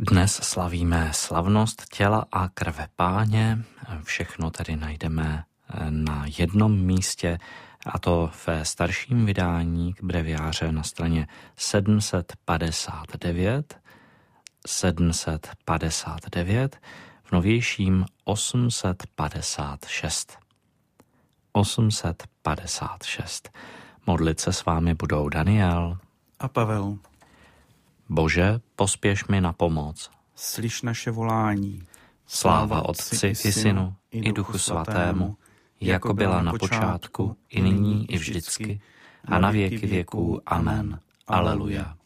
Dnes slavíme slavnost těla a krve Páně. Všechno tady najdeme na jednom místě, a to ve starším vydání k breviáře na straně 759, v novějším 856. 856. Modlit se s vámi budou Daniel a Pavel. Bože, pospěš mi na pomoc. Slyš naše volání. Sláva Otci i Synu i Duchu Svatému, jako byla na počátku, i nyní, i vždycky, a na věky věků. Amen. Aleluja.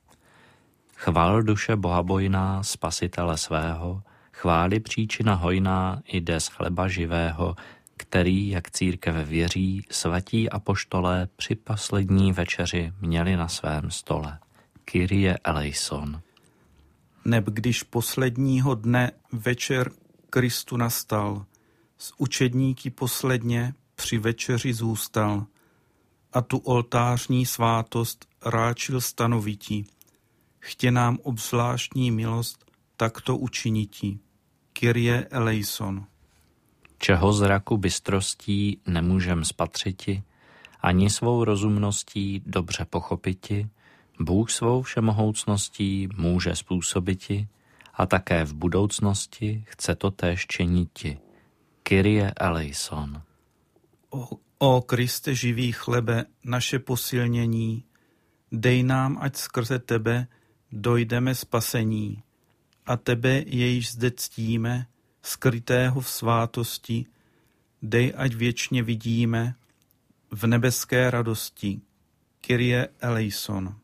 Chvál duše bohabojná, Spasitele svého, chváli příčina hojná, jde z chleba živého, který, jak církev věří, svatí apoštolé při poslední večeři měli na svém stole. Kyrie eleison. Neb když posledního dne večer Kristu nastal, s učedníky posledně při večeři zůstal a tu oltářní svátost ráčil stanovití. Chtě nám obzvláštní milost takto učinití. Kyrie eleison. Čeho zraku bystrostí nemůžem spatřiti, ani svou rozumností dobře pochopiti, Bůh svou všemohoucností může způsobiti a také v budoucnosti chce to též činiti. Kyrie eleison. O Kriste živý chlebe, naše posilnění, dej nám, ať skrze tebe dojdeme spasení a tebe, jejíž zde ctíme, skrytého v svátosti, dej, ať věčně vidíme v nebeské radosti. Kyrie eleison.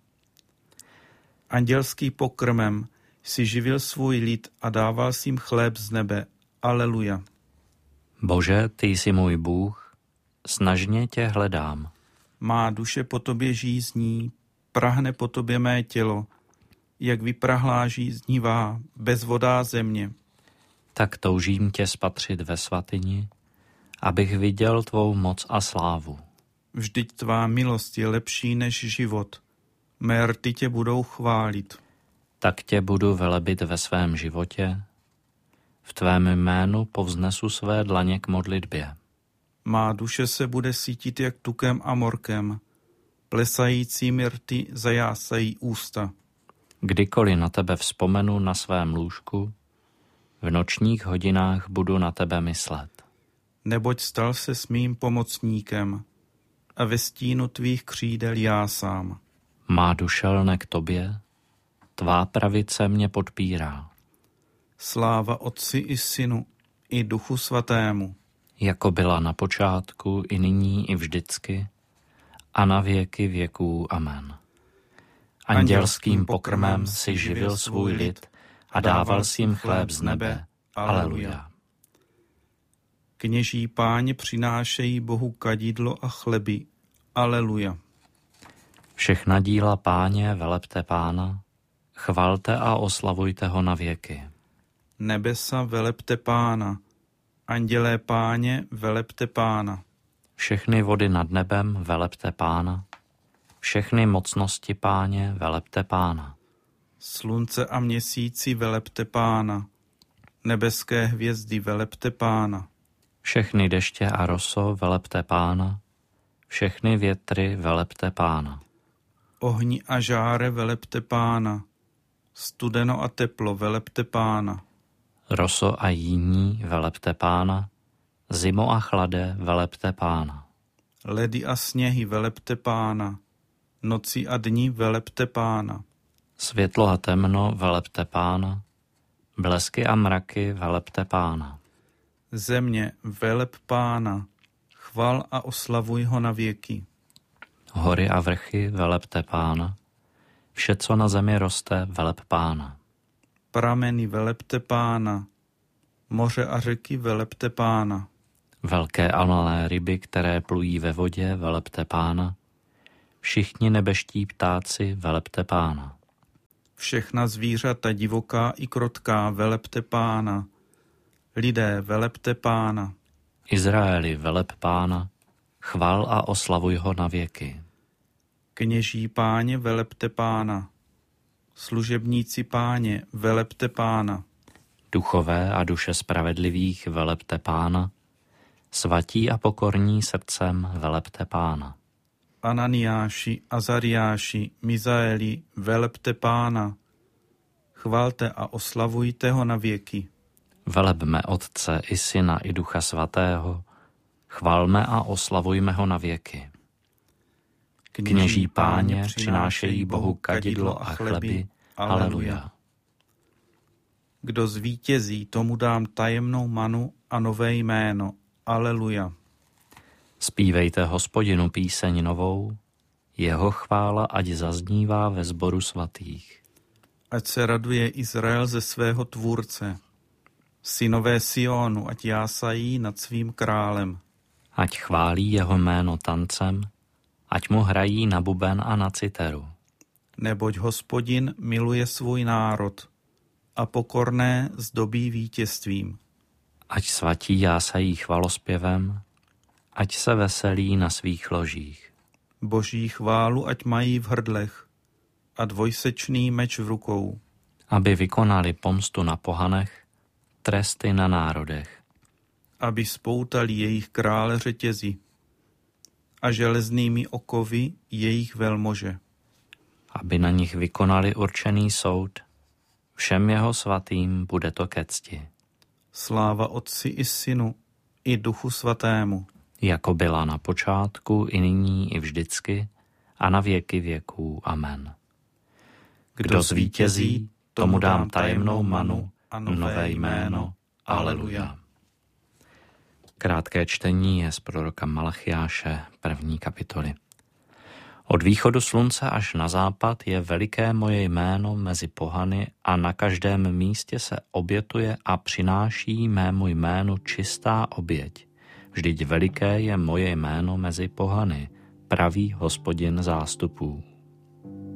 Andělský pokrmem si živil svůj lid a dával si jim chléb z nebe. Aleluja. Bože, ty jsi můj Bůh, snažně tě hledám. Má duše po tobě žízní, prahne po tobě mé tělo, jak vyprahlá žíznivá, bezvodá země. Tak toužím tě spatřit ve svatyni, abych viděl tvou moc a slávu. Vždyť tvá milost je lepší než život. Mé rty tě budou chválit. Tak tě budu velebit ve svém životě. V tvém jménu povznesu své dlaně k modlitbě. Má duše se bude sítit jak tukem a morkem. Plesajícími rty zajásají ústa. Kdykoliv na tebe vzpomenu na svém lůžku, v nočních hodinách budu na tebe myslet. Neboť stal se s mým pomocníkem a ve stínu tvých křídel jásám. Má duše lne k tobě, tvá pravice mě podpírá. Sláva Otci i Synu i Duchu Svatému. Jako byla na počátku, i nyní, i vždycky, a na věky věků. Amen. Andělským pokrmem si živil svůj lid a dával si jim chléb z nebe. Aleluja. Kněží Páně přinášejí Bohu kadidlo a chleby. Aleluja. Všechna díla Páně velepte Pána, chvalte a oslavujte ho na věky. Nebesa velepte Pána, andělé Páně velepte Pána. Všechny vody nad nebem velepte Pána, všechny mocnosti Páně velepte Pána. Slunce a měsíci velepte Pána, nebeské hvězdy velepte Pána. Všechny deště a roso velepte Pána, všechny větry velepte Pána. Ohni a žáre velepte Pána, studeno a teplo velepte Pána. Roso a jíní velepte Pána, zimo a chlade velepte Pána. Ledy a sněhy velepte Pána, noci a dni velepte Pána. Světlo a temno velepte Pána, blesky a mraky velepte Pána. Země veleb Pána, chval a oslavuj ho na věky. Hory a vrchy velepte Pána, vše, co na zemi roste, veleb Pána. Prameny velepte Pána, moře a řeky velepte Pána. Velké a malé ryby, které plují ve vodě, velepte Pána. Všichni nebeští ptáci, velepte Pána. Všechna zvířata divoká i krotká, velepte Pána. Lidé, velepte Pána. Izraeli, veleb Pána, chval a oslavuj ho na věky. Kněží Páně, velepte Pána. Služebníci Páně, velepte Pána. Duchové a duše spravedlivých, velepte Pána. Svatí a pokorní srdcem, velepte Pána. Ananiáši, Azariáši, Mizaeli, velepte Pána. Chvalte a oslavujte ho na věky. Velebme Otce i Syna i Ducha Svatého. Chvalme a oslavujme ho na věky. Kněží Páně přinášejí Bohu kadidlo a chleby. Aleluja. Kdo zvítězí, tomu dám tajemnou manu a nové jméno. Aleluja. Zpívejte Hospodinu píseň novou, jeho chvála ať zaznívá ve sboru svatých. Ať se raduje Izrael ze svého tvůrce. Synové Sionu, ať jásají nad svým králem. Ať chválí jeho jméno tancem, ať mu hrají na buben a na citeru. Neboť Hospodin miluje svůj národ a pokorné zdobí vítězstvím. Ať svatí jásají chvalospěvem, ať se veselí na svých ložích. Boží chválu ať mají v hrdlech a dvojsečný meč v rukou. Aby vykonali pomstu na pohanech, tresty na národech. Aby spoutali jejich krále řetězy a železnými okovy jejich velmože. Aby na nich vykonali určený soud, všem jeho svatým bude to ke cti. Sláva Otci i Synu i Duchu Svatému. Jako byla na počátku, i nyní, i vždycky, a na věky věků. Amen. Kdo zvítězí, tomu dám tajemnou manu a nové jméno. Aleluja. Krátké čtení je z proroka Malachiáše, 1. kapitoly. Od východu slunce až na západ je veliké moje jméno mezi pohany a na každém místě se obětuje a přináší mému jménu čistá oběť. Vždyť veliké je moje jméno mezi pohany, praví Hospodin zástupů.